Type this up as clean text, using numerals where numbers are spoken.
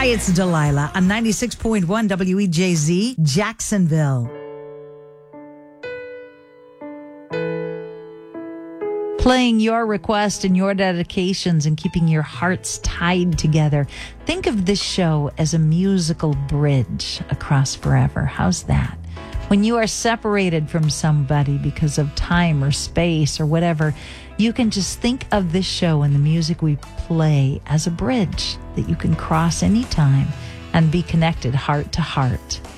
it's Delilah on 96.1 WEJZ, Jacksonville. Playing your request and your dedications and keeping your hearts tied together. Think of this show as a musical bridge across forever. How's that? When you are separated from somebody because of time or space or whatever, you can just think of this show and the music we play as a bridge that you can cross anytime and be connected heart to heart.